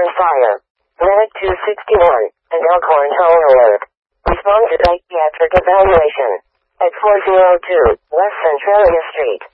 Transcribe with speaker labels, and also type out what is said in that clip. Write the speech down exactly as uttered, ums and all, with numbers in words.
Speaker 1: Elkhorn Fire. Medic two sixty-one and Elkhorn Tower Alert. Respond to psychiatric evaluation at four oh two West Centralia Street.